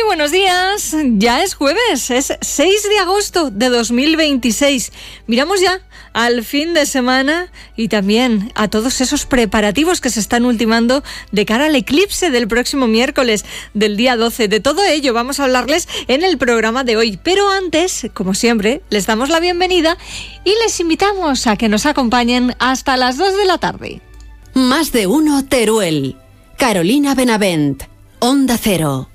buenos días. Ya es jueves, es 6 de agosto de 2026. Miramos ya al fin de semana y también a todos esos preparativos que se están ultimando de cara al eclipse del próximo miércoles, del día 12. De todo ello vamos a hablarles en el programa de hoy. Pero antes, como siempre, les damos la bienvenida y les invitamos a que nos acompañen hasta las 2 de la tarde. Más de uno Teruel. Carolina Benavent, Onda Cero.